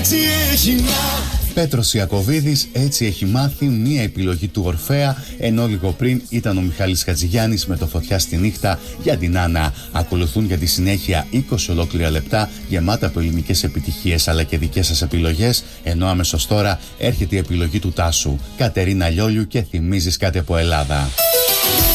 έτσι έχει μάθει. Πέτρος Ιακωβίδης, έτσι έχει μάθει, μία επιλογή του Ορφέα, ενώ λίγο πριν ήταν ο Μιχάλης Χατζηγιάννης με το Φωτιά στη νύχτα για την Άννα. Ακολουθούν για τη συνέχεια 20 ολόκληρα λεπτά γεμάτα από ελληνικές επιτυχίες αλλά και δικές σας επιλογές, ενώ αμέσως τώρα έρχεται η επιλογή του Τάσου, Κατερίνα Λιόλιου και Θυμίζεις κάτι από Ελλάδα.